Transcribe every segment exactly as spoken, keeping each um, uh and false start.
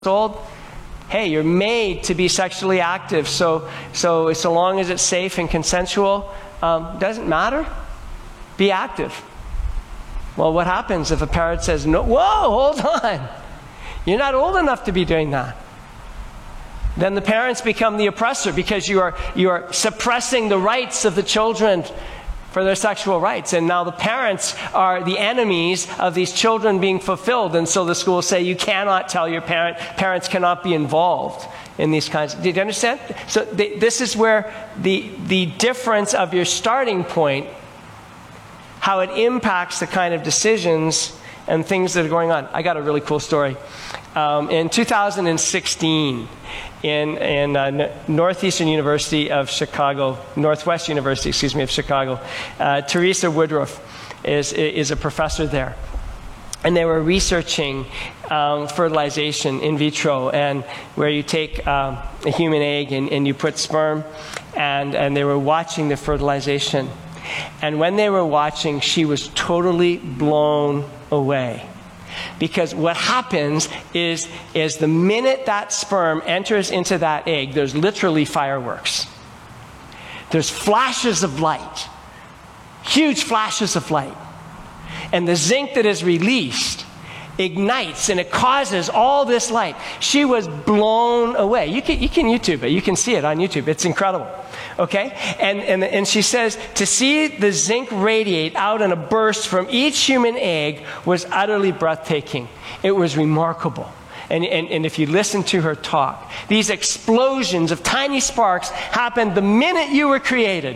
old, hey, you're made to be sexually active. So, so, so long as it's safe and consensual, um, doesn't matter. Be active. Well, what happens if a parent says, no, whoa, hold on. You're not old enough to be doing that. Then the parents become the oppressor because you are, you are suppressing the rights of the children for their sexual rights. And now the parents are the enemies of these children being fulfilled. And so the schools say you cannot tell your parent, parents cannot be involved in these kinds. Did you understand? So th- this is where the, the difference of your starting point, how it impacts the kind of decisions and things that are going on. I got a really cool story. Um, in two thousand sixteen, in, in uh, Northeastern University of Chicago, Northwest University, excuse me, of Chicago, uh, Teresa Woodruff is, is a professor there. And they were researching um, fertilization in vitro, and where you take um, a human egg and, and you put sperm, and, and they were watching the fertilization. And when they were watching, she was totally blown away. Because what happens is, is the minute that sperm enters into that egg, there's literally fireworks. There's flashes of light. Huge flashes of light. And the zinc that is released ignites, and it causes all this light. She was blown away. You can, you can YouTube it. You can see it on YouTube. It's incredible. Okay? And, and, and she says to see the zinc radiate out in a burst from each human egg was utterly breathtaking. It was remarkable. And, and, and if you listen to her talk, these explosions of tiny sparks happened the minute you were created.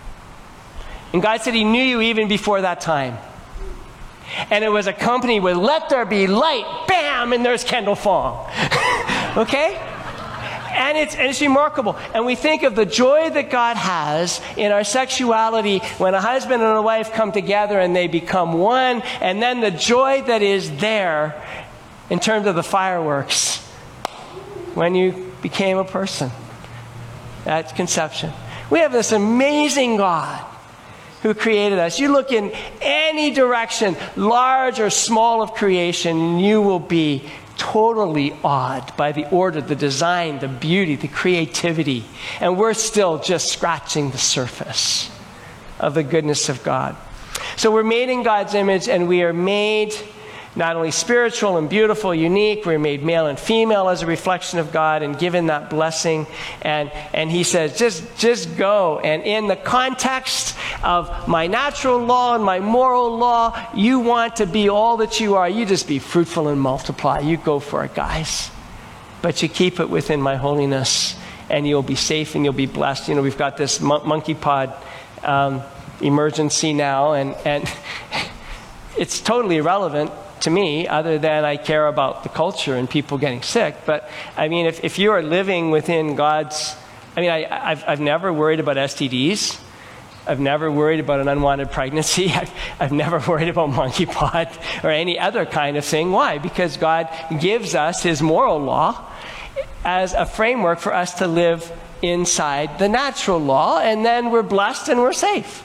And God said He knew you even before that time. And it was accompanied with, let there be light, bam, and there's Kendall Fong. Okay? And it's, and it's remarkable. And we think of the joy that God has in our sexuality when a husband and a wife come together and they become one, and then the joy that is there in terms of the fireworks when you became a person at conception. We have this amazing God who created us. You look in any direction, large or small of creation, and you will be totally awed by the order, the design, the beauty, the creativity. And we're still just scratching the surface of the goodness of God. So we're made in God's image, and we are made not only spiritual and beautiful, unique, we're made male and female as a reflection of God and given that blessing. And, and He says, just, just go. And in the context of my natural law and my moral law, you want to be all that you are. You just be fruitful and multiply. You go for it, guys. But you keep it within my holiness, and you'll be safe and you'll be blessed. You know, we've got this mon- monkey pod um, emergency now, and, and it's totally irrelevant to me, other than I care about the culture and people getting sick. But I mean, if, if you are living within God's, I mean, I, I've, I've never worried about S T Ds. I've never worried about an unwanted pregnancy. I've, I've never worried about monkeypox or any other kind of thing. Why? Because God gives us His moral law as a framework for us to live inside the natural law, and then we're blessed and we're safe.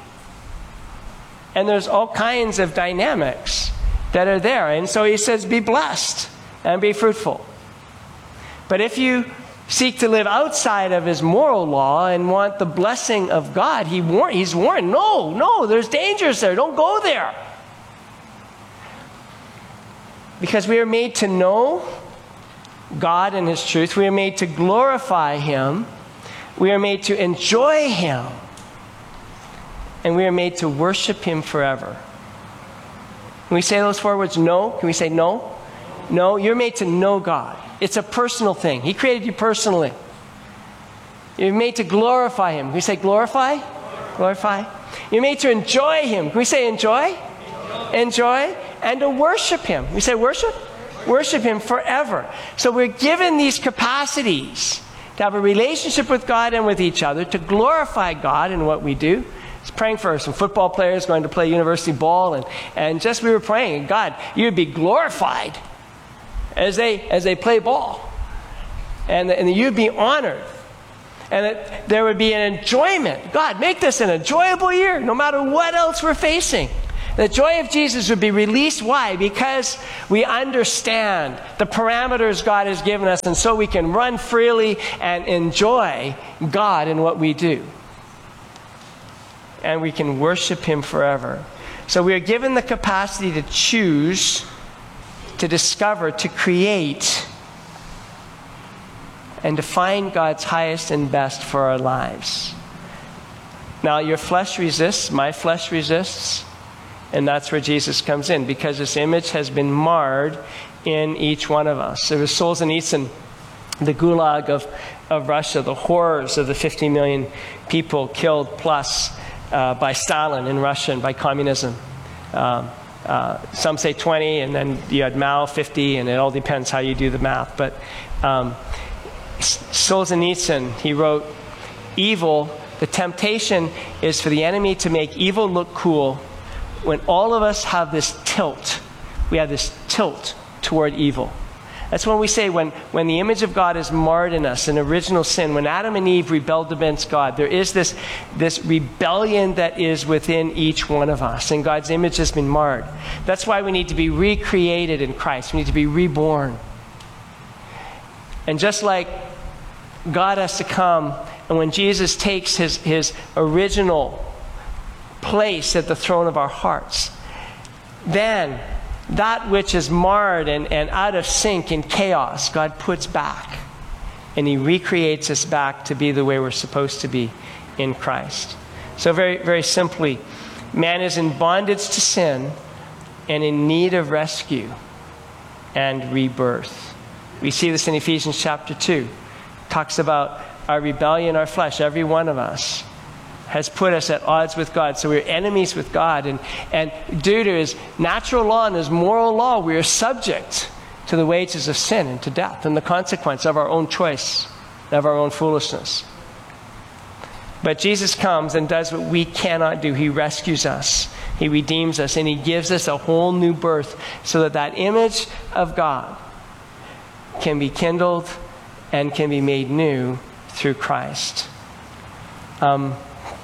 And there's all kinds of dynamics that are there. And so He says, be blessed and be fruitful. But if you seek to live outside of His moral law and want the blessing of God, he war- He's warned, no, no, there's dangers there. Don't go there. Because we are made to know God and His truth. We are made to glorify Him. We are made to enjoy Him. And we are made to worship Him forever. Can we say those four words? No? Can we say no? No, you're made to know God. It's a personal thing. He created you personally. You're made to glorify Him. Can we say glorify? Glorify. You're made to enjoy Him. Can we say enjoy? Enjoy. Enjoy. And to worship Him. Can we say worship? Worship Him forever. So we're given these capacities to have a relationship with God and with each other, to glorify God in what we do. I was praying for some football players going to play university ball, and, and just we were praying, God, you would be glorified as they as they play ball, and, and you'd be honored, and that there would be an enjoyment. God, make this an enjoyable year, no matter what else we're facing. The joy of Jesus would be released. Why? Because we understand the parameters God has given us, and so we can run freely and enjoy God in what we do. And we can worship Him forever. So we are given the capacity to choose, to discover, to create, and to find God's highest and best for our lives. Now, your flesh resists, my flesh resists, and that's where Jesus comes in, because this image has been marred in each one of us. There was Solzhenitsyn, the gulag of, of Russia, the horrors of the fifty million people killed plus uh, by Stalin in Russia and by communism. Um, uh, some say twenty, and then you had Mao, fifty, and it all depends how you do the math. But um, Solzhenitsyn, he wrote, evil, the temptation is for the enemy to make evil look cool when all of us have this tilt. We have this tilt toward evil. That's when we say when, when the image of God is marred in us, in original sin, when Adam and Eve rebelled against God, there is this, this rebellion that is within each one of us, and God's image has been marred. That's why we need to be recreated in Christ. We need to be reborn. And just like God has to come, and when Jesus takes his, his original place at the throne of our hearts, then that which is marred and, and out of sync in chaos, God puts back. And He recreates us back to be the way we're supposed to be in Christ. So very, very simply, man is in bondage to sin and in need of rescue and rebirth. We see this in Ephesians chapter two. It talks about our rebellion, our flesh, every one of us has put us at odds with God. So we're enemies with God. And, and due to His natural law and His moral law, we are subject to the wages of sin and to death and the consequence of our own choice, of our own foolishness. But Jesus comes and does what we cannot do. He rescues us. He redeems us. And He gives us a whole new birth so that that image of God can be kindled and can be made new through Christ. Um,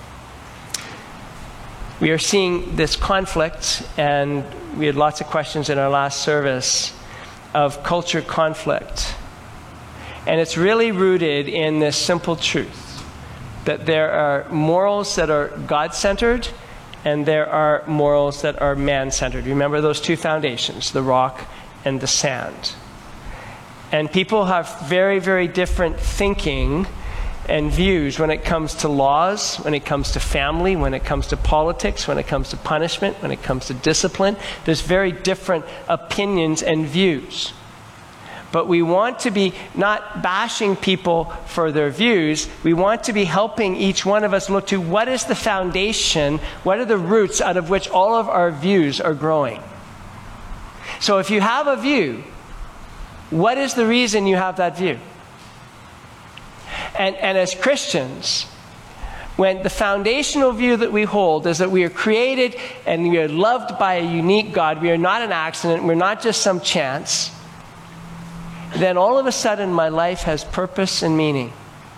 We are seeing this conflict, and we had lots of questions in our last service, of culture conflict. And it's really rooted in this simple truth, that there are morals that are God-centered, and there are morals that are man-centered. Remember those two foundations, the rock and the sand. And people have very, very different thinking and views when it comes to laws, when it comes to family, when it comes to politics, when it comes to punishment, when it comes to discipline. There's very different opinions and views. But we want to be not bashing people for their views. We want to be helping each one of us look to what is the foundation, what are the roots out of which all of our views are growing. So if you have a view, what is the reason you have that view? And, and as Christians, when the foundational view that we hold is that we are created and we are loved by a unique God, we are not an accident, we're not just some chance, then all of a sudden my life has purpose and meaning.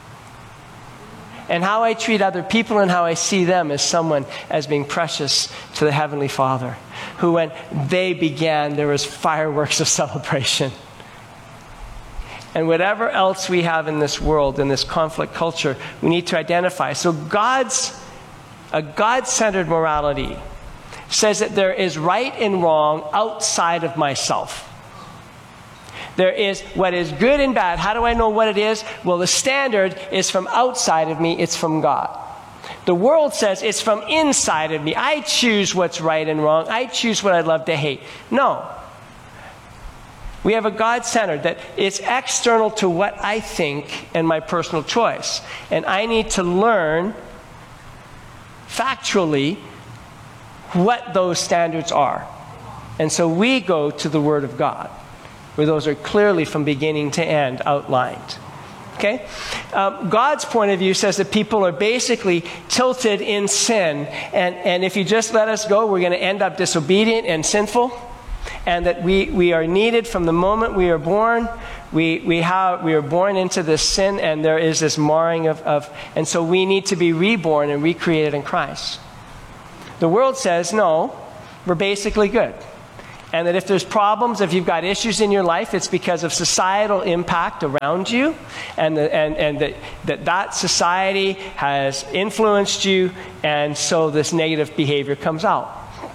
And how I treat other people and how I see them as someone as being precious to the Heavenly Father, who when they began, there was fireworks of celebration. And whatever else we have in this world, in this conflict culture, we need to identify. So God's, a God-centered morality says that there is right and wrong outside of myself. There is what is good and bad. How do I know what it is? Well, the standard is from outside of me. It's from God. The world says it's from inside of me. I choose what's right and wrong. I choose what I love to hate. No. We have a God-centered that is external to what I think and my personal choice. And I need to learn factually what those standards are. And so we go to the Word of God, where those are clearly from beginning to end outlined. Okay? Um, God's point of view says that people are basically tilted in sin. And, and if you just let us go, we're going to end up disobedient and sinful. And that we, we are needed from the moment we are born. We, we, have, we are born into this sin, and there is this marring of, of... And so we need to be reborn and recreated in Christ. The world says, no, we're basically good. And that if there's problems, if you've got issues in your life, it's because of societal impact around you, and, the, and, and that, that that society has influenced you, and so this negative behavior comes out.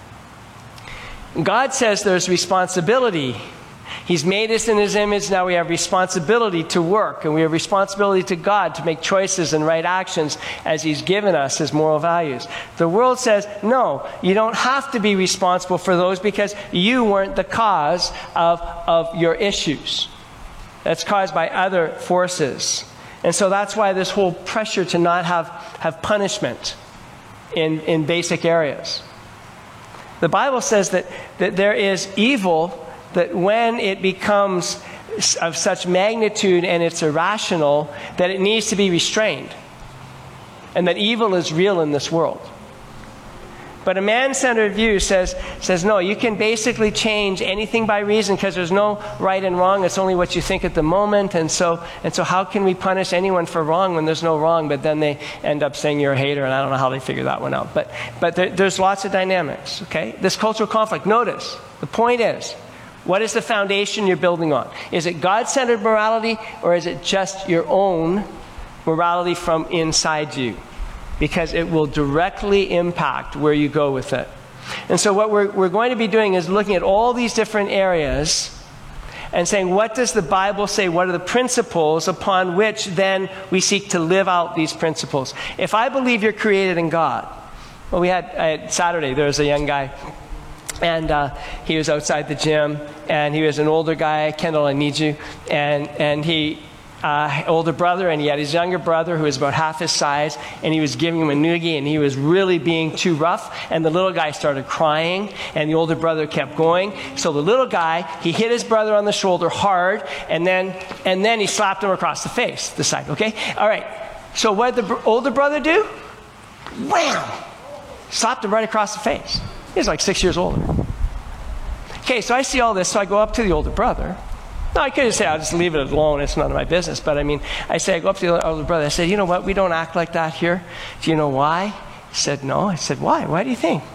God says there's responsibility. He's made us in His image. Now we have responsibility to work, and we have responsibility to God to make choices and right actions as He's given us His moral values. The world says, no, you don't have to be responsible for those because you weren't the cause of, of your issues. That's caused by other forces. And so that's why this whole pressure to not have, have punishment in, in basic areas. The Bible says that, that there is evil that when it becomes of such magnitude and it's irrational, that it needs to be restrained. And that evil is real in this world. But a man-centered view says, says no, you can basically change anything by reason because there's no right and wrong. It's only what you think at the moment. And so, and so how can we punish anyone for wrong when there's no wrong? But then they end up saying you're a hater, and I don't know how they figure that one out. But, but there, there's lots of dynamics, okay? This cultural conflict, notice, the point is, what is the foundation you're building on? Is it God-centered morality, or is it just your own morality from inside you? Because it will directly impact where you go with it. And so what we're, we're going to be doing is looking at all these different areas and saying, what does the Bible say? What are the principles upon which then we seek to live out these principles? If I believe you're created in God, well, we had, I had Saturday, there was a young guy, and uh, he was outside the gym, and he was an older guy. Kendall, I need you. And and he, uh, older brother, and he had his younger brother who was about half his size, and he was giving him a noogie, and he was really being too rough. And the little guy started crying, and the older brother kept going. So the little guy, he hit his brother on the shoulder hard, and then and then he slapped him across the face, the side. Okay, all right. So what did the br- older brother do? Wham! Slapped him right across the face. He was like six years older. Okay, so I see all this, so I go up to the older brother. No, I could just say, I'll just leave it alone, it's none of my business. But I mean, I say, I go up to the older brother, I said, you know what, we don't act like that here. Do you know why? He said, no. I said, why? Why do you think?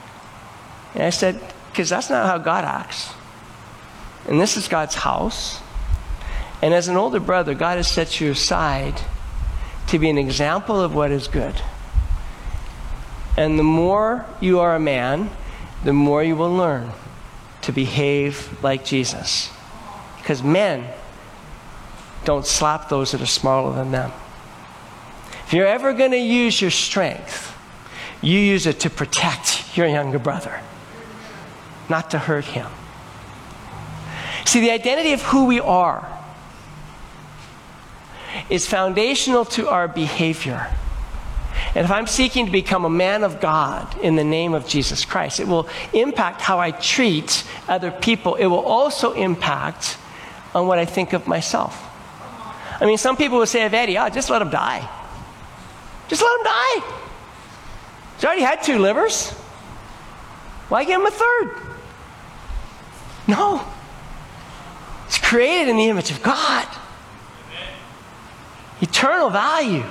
And I said, because that's not how God acts. And this is God's house. And as an older brother, God has set you aside to be an example of what is good. And the more you are a man, the more you will learn to behave like Jesus. Because men don't slap those that are smaller than them. If you're ever going to use your strength, you use it to protect your younger brother, not to hurt him. See, the identity of who we are is foundational to our behavior. And if I'm seeking to become a man of God in the name of Jesus Christ, it will impact how I treat other people. It will also impact on what I think of myself. I mean, some people will say of Eddie, oh, just let him die. Just let him die. He's already had two livers. Why give him a third? No. He's created in the image of God. Eternal value.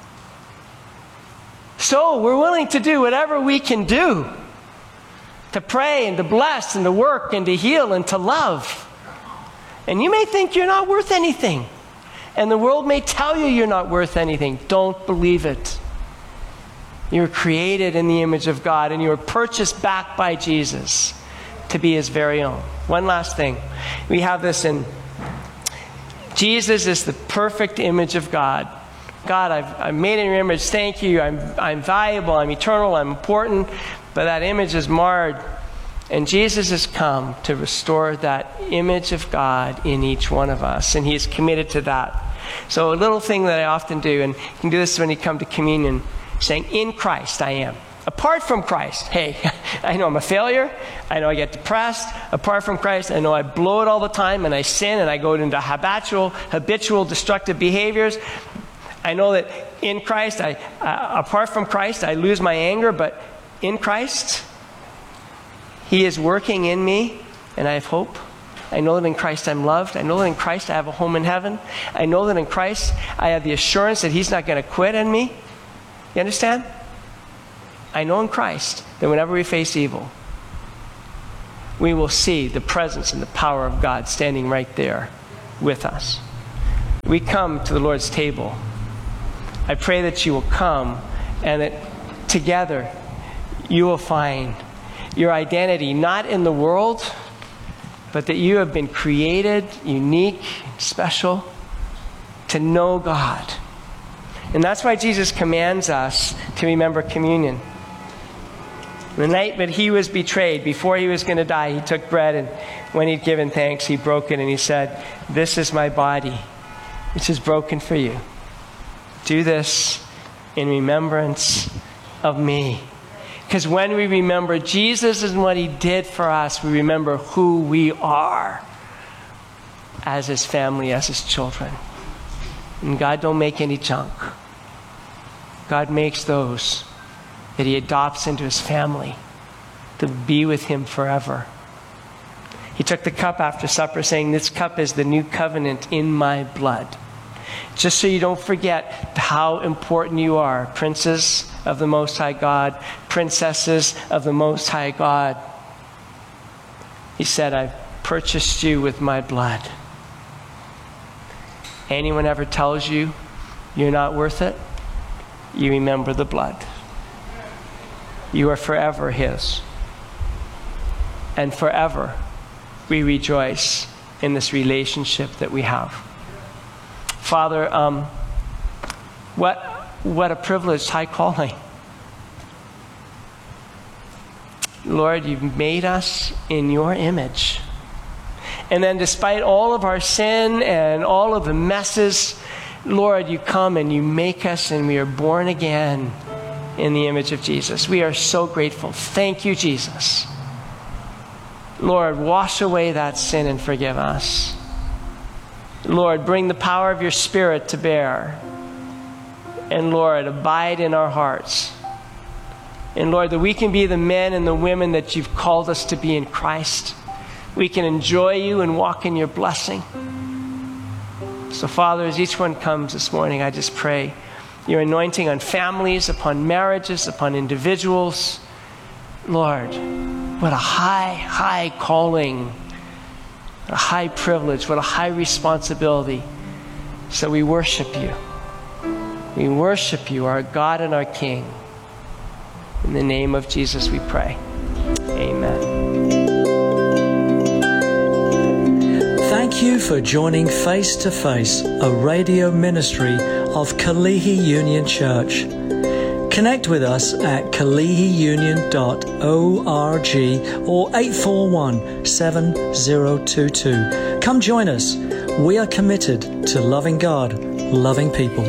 So we're willing to do whatever we can do to pray and to bless and to work and to heal and to love. And you may think you're not worth anything. And the world may tell you you're not worth anything. Don't believe it. You were created in the image of God, and you were purchased back by Jesus to be His very own. One last thing. We have this in Jesus is the perfect image of God. God, I've, I've made in your image. Thank you. I'm, I'm valuable. I'm eternal. I'm important. But that image is marred. And Jesus has come to restore that image of God in each one of us. And He's committed to that. So a little thing that I often do, and you can do this when you come to communion, saying, in Christ I am. Apart from Christ, hey, I know I'm a failure. I know I get depressed. Apart from Christ, I know I blow it all the time, and I sin, and I go into habitual, habitual destructive behaviors. I know that in Christ, I, uh, apart from Christ, I lose my anger, but in Christ, He is working in me, and I have hope. I know that in Christ I'm loved. I know that in Christ I have a home in heaven. I know that in Christ I have the assurance that He's not going to quit on me. You understand? I know in Christ that whenever we face evil, we will see the presence and the power of God standing right there with us. We come to the Lord's table. I pray that you will come and that together you will find your identity not in the world, but that you have been created unique, special, to know God. And that's why Jesus commands us to remember communion. The night that he was betrayed, before he was going to die, he took bread, and when he'd given thanks, he broke it and he said, "This is my body, which is broken for you. Do this in remembrance of me." Because when we remember Jesus and what he did for us, we remember who we are as his family, as his children. And God don't make any junk. God makes those that he adopts into his family to be with him forever. He took the cup after supper, saying, "This cup is the new covenant in my blood." Just so you don't forget how important you are, princes of the Most High God, princesses of the Most High God. He said, "I've purchased you with my blood." Anyone ever tells you you're not worth it, you remember the blood. You are forever his. And forever we rejoice in this relationship that we have. Father, um, what, what a privileged high calling. Lord, you've made us in your image. And then despite all of our sin and all of the messes, Lord, you come and you make us, and we are born again in the image of Jesus. We are so grateful. Thank you, Jesus. Lord, wash away that sin and forgive us. Lord, bring the power of your Spirit to bear. And Lord, abide in our hearts. And Lord, that we can be the men and the women that you've called us to be in Christ. We can enjoy you and walk in your blessing. So Father, as each one comes this morning, I just pray your anointing on families, upon marriages, upon individuals. Lord, what a high, high calling, a high privilege, what a high responsibility. So we worship you. We worship you, our God and our King. In the name of Jesus we pray. Amen. Thank you for joining Face to Face, a radio ministry of Kalihi Union Church. Connect with us at kalihi union dot org or eight four one, seven zero two two. Come join us. We are committed to loving God, loving people.